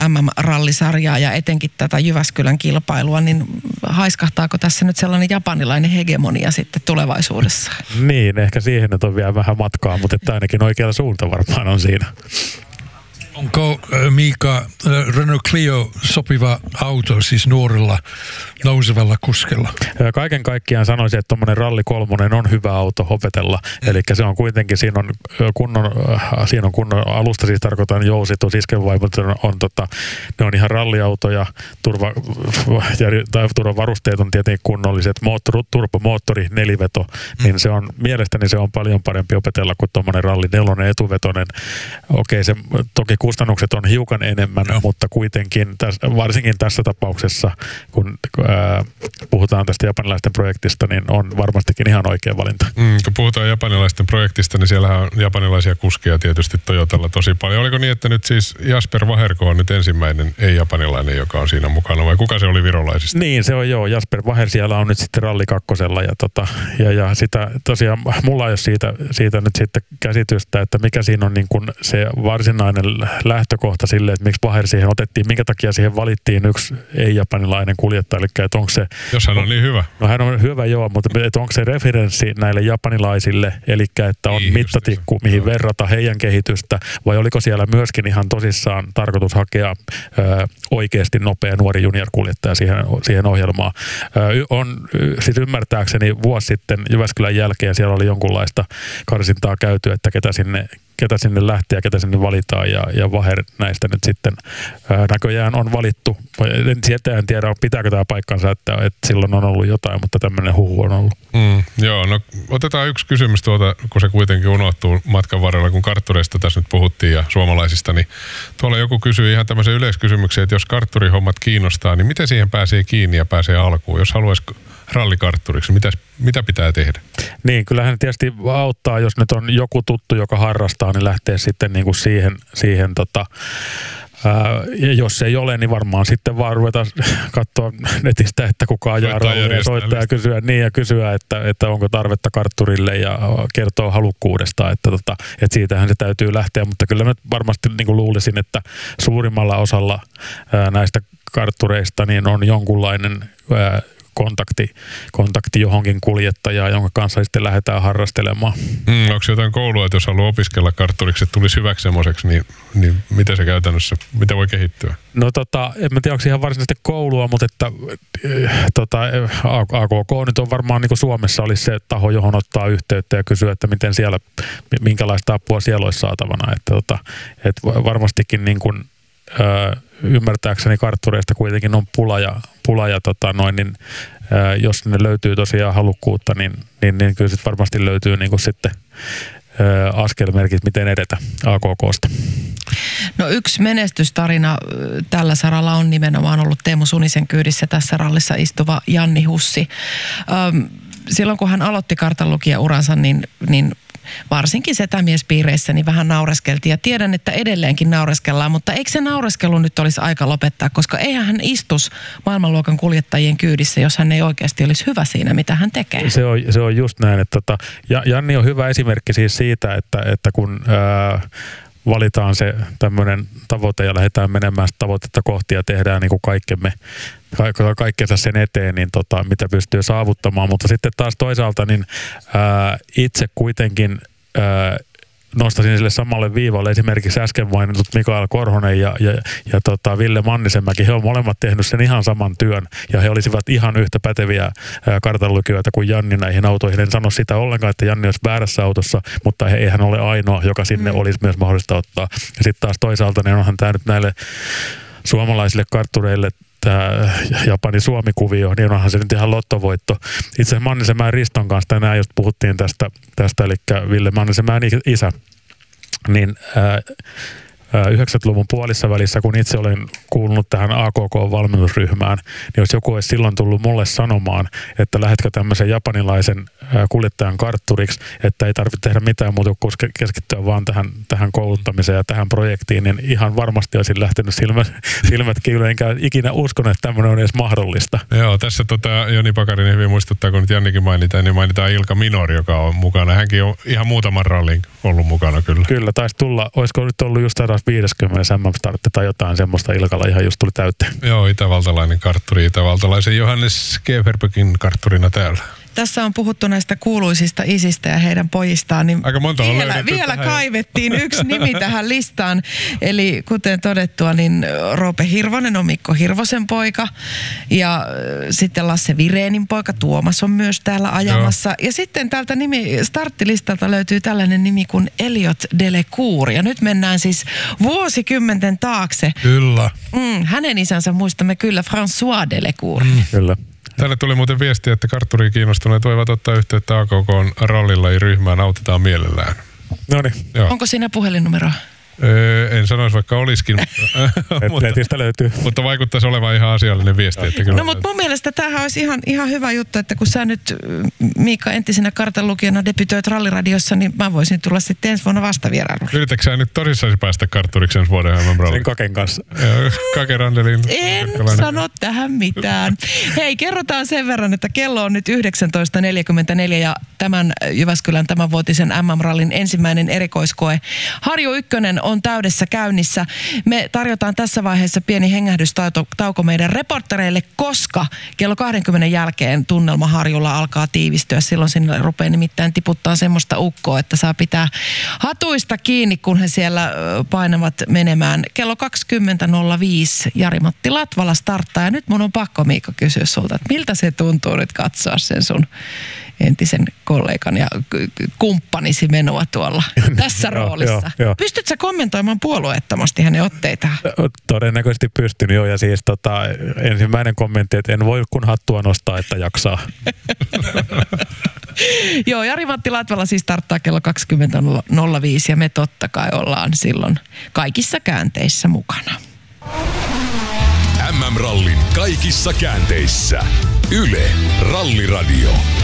MM-rallisarjaa ja etenkin tätä Jyväskylän kilpailua, niin haiskahtaako tässä nyt sellainen japanilainen hegemonia sitten tulevaisuudessa? Niin, ehkä siihen nyt on vielä vähän matkaa, mutta että ainakin oikealla suunta varmaan on siinä. Onko Miika Renault Clio sopiva auto siis nuorella nousevalla kuskella? Kaiken kaikkiaan sanoisin, että tuommoinen Ralli 3 on hyvä auto opetella. Eli se on kuitenkin, siinä on kunnon alusta, siis tarkoitan jousitus, iskevaimot ne on ihan ralliautoja, turvavarusteet on tietenkin kunnolliset, turbomoottori, neliveto, niin mielestäni se on paljon parempi opetella kuin tuommoinen Ralli 4 etuvetoinen. Okei, se toki kustannukset on hiukan enemmän, mutta kuitenkin, varsinkin tässä tapauksessa, kun puhutaan tästä japanilaisten projektista, niin on varmastikin ihan oikea valinta. Kun puhutaan japanilaisten projektista, niin siellähän on japanilaisia kuskeja tietysti Toyotalla tosi paljon. Oliko niin, että nyt siis Jasper Vaherko on nyt ensimmäinen ei-japanilainen, joka on siinä mukana, vai kuka se oli virolaisista? Niin, se on joo. Jasper Vaher siellä on nyt sitten Ralli 2 ja sitä tosiaan, mulla ei ole siitä nyt sitten käsitystä, että mikä siinä on niin kuin se varsinainen lähtökohta sille, että miksi Vaher siihen otettiin, minkä takia siihen valittiin yksi ei-japanilainen kuljettaja, eli että onko se... Jos hän on niin hyvä. No hän on hyvä joo, mutta että onko se referenssi näille japanilaisille, eli että on niin, mittatikku, mihin verrata heidän kehitystä, vai oliko siellä myöskin ihan tosissaan tarkoitus hakea oikeasti nopea nuori junior-kuljettaja siihen ohjelmaan. Siis ymmärtääkseni vuosi sitten Jyväskylän jälkeen siellä oli jonkunlaista karsintaa käyty, että ketä sinne lähtee ja ketä sinne valitaan, ja Vaher näistä nyt sitten näköjään on valittu. En tiedä, pitääkö tämä paikkansa, että silloin on ollut jotain, mutta tämmöinen huhu on ollut. Joo, no otetaan yksi kysymys kun se kuitenkin unohtuu matkan varrella, kun karttureista tässä nyt puhuttiin ja suomalaisista, niin tuolla joku kysyy ihan tämmöisen yleiskysymyksen, että jos kartturihommat kiinnostaa, niin miten siihen pääsee kiinni ja pääsee alkuun? Jos haluaisi rallikartturiksi, mitä pitää tehdä? Niin, kyllähän tietysti auttaa, jos nyt on joku tuttu, joka harrastaa, niin lähtee sitten niin kuin siihen ja jos ei ole, niin varmaan sitten vaan ruveta katsoa netistä, että kuka ajaa rallia ja soittaa ja kysyä, että onko tarvetta kartturille ja kertoo halukkuudesta, että siitähän se täytyy lähteä, mutta kyllä mä varmasti niin kuin luulisin, että suurimmalla osalla näistä karttureista niin on jonkunlainen kontakti johonkin kuljettajaan, jonka kanssa sitten lähdetään harrastelemaan. Onko jotain koulua, että jos haluaa opiskella kartturiksi, että tulisi hyväksi semmoiseksi, niin miten se käytännössä, mitä voi kehittyä? No en mä tiedä, onko ihan varsinaisesti koulua, mutta että AKK nyt on varmaan niin kuin Suomessa olisi se taho, johon ottaa yhteyttä ja kysyä, että miten siellä, minkälaista apua siellä olisi saatavana. Että varmastikin niin kuin ymmärtääkseni karttureista kuitenkin on pula ja jos ne löytyy tosiaan halukkuutta, niin kyllä sitten varmasti löytyy niin kuin sitten askelmerkit, miten edetä AKK:sta. No yksi menestystarina tällä saralla on nimenomaan ollut Teemu Sunisen kyydissä tässä rallissa istuva Janni Hussi. Silloin kun hän aloitti kartanlukijauransa, niin varsinkin setämiespiireissä niin vähän naureskeltiin. Ja tiedän, että edelleenkin naureskellaan, mutta eikö se naureskelu nyt olisi aika lopettaa, koska eihän hän istus maailmanluokan kuljettajien kyydissä, jos hän ei oikeasti olisi hyvä siinä, mitä hän tekee. Se on just näin, että Janni on hyvä esimerkki siis siitä, että kun valitaan se tämmöinen tavoite ja lähdetään menemään sitä tavoitetta kohti ja tehdään niin kuin kaikkensa sen eteen, niin mitä pystyy saavuttamaan. Mutta sitten taas toisaalta niin itse kuitenkin nostaisin sille samalle viivalle esimerkiksi äsken mainitut Mikael Korhonen ja Ville Mannisenmäki. He ovat molemmat tehnyt sen ihan saman työn ja he olisivat ihan yhtä päteviä kartanlukijoita kuin Janni näihin autoihin. En sano sitä ollenkaan, että Janni olisi väärässä autossa, mutta ei hän ole ainoa, joka sinne olisi myös mahdollista ottaa. Ja sitten taas toisaalta niin onhan tämä nyt näille suomalaisille karttureille tämä Japani-Suomi-kuvio, niin onhan se nyt ihan lottovoitto. Itse asiassa Mannisenmäen Riston kanssa tänään just puhuttiin tästä eli Ville Mannisenmäen isä, niin 90-luvun puolissa välissä, kun itse olen kuulunut tähän AKK-valmennusryhmään, niin jos joku olisi silloin tullut mulle sanomaan, että lähdetkö tämmöisen japanilaisen kuljettajan kartturiksi, että ei tarvitse tehdä mitään muuta kuin keskittyä vaan tähän kouluttamiseen ja tähän projektiin, niin ihan varmasti olisin lähtenyt silmät kiinni, enkä ikinä uskon, että tämmöinen on edes mahdollista. Joo, tässä Joni Pakarinen hyvin muistuttaa, kun nyt Jannikin mainitaan, niin mainitaan Ilka Minor, joka on mukana. Hänkin on ihan muutaman rallin ollut mukana kyllä. Kyllä, taisi tulla, olisiko nyt ollut just 50 MM-startti tai jotain semmoista Ilkalla ihan just tuli täyteen. Joo, itävaltalainen kartturi, itävaltalaisen Johannes Keferbökin kartturina täällä. Tässä on puhuttu näistä kuuluisista isistä ja heidän pojistaan, niin aika monta on vielä kaivettiin yksi nimi tähän listaan. Eli kuten todettua, niin Roope Hirvonen on Mikko Hirvosen poika ja sitten Lasse Virenin poika Tuomas on myös täällä ajamassa. Joo. Ja sitten täältä starttilistalta löytyy tällainen nimi kuin Elliot Delecour ja nyt mennään siis vuosikymmenten taakse. Kyllä. Hänen isänsä muistamme kyllä François Delecour. Kyllä. Tänne tuli muuten viestiä, että kartturiin kiinnostuneet voivat ottaa yhteyttä AKK:n rallilajiryhmään, autetaan mielellään. Noniin. Onko siinä puhelinnumeroa? En sanoisi, vaikka olisikin, netistä löytyy. Mutta vaikuttaisi olevan ihan asiallinen viesti. Että kyllä mutta mun mielestä tämähän olisi ihan hyvä juttu, että kun sä nyt Miikka entisenä kartanlukijana debytoit Ralliradiossa, niin mä voisin tulla sitten ensi vuonna vastavierailulle. Yritätkö sä nyt tosissaan päästä kartturiksi ensi vuoden MM-rallille? Sen Kaken kanssa. Kake Randelin. En sano tähän mitään. Hei, kerrotaan sen verran, että kello on nyt 19.44 ja tämän Jyväskylän tämänvuotisen MM-rallin ensimmäinen erikoiskoe Harju Ykkönen on täydessä käynnissä. Me tarjotaan tässä vaiheessa pieni hengähdystauko meidän reportereille, koska kello 20 jälkeen tunnelma Harjulla alkaa tiivistyä. Silloin sinne rupeaa nimittäin tiputtaa semmoista ukkoa, että saa pitää hatuista kiinni, kun he siellä painavat menemään. Kello 20.05 Jari-Matti Latvala starttaa. Ja nyt mun on pakko, Miikka, kysyä sulta, että miltä se tuntuu nyt katsoa sen sun entisen kollegan ja kumppanisi menoa tuolla tässä roolissa. Joo. Pystytkö sä kommentoimaan puolueettomasti hänen otteitaan? Todennäköisesti pystyn jo, ja siis ensimmäinen kommentti, että en voi kun hattua nostaa, että jaksaa. Joo, Jari-Matti Latvala siis starttaa kello 20.05 ja me totta kai ollaan silloin kaikissa käänteissä mukana. MM-rallin kaikissa käänteissä. Yle Ralliradio.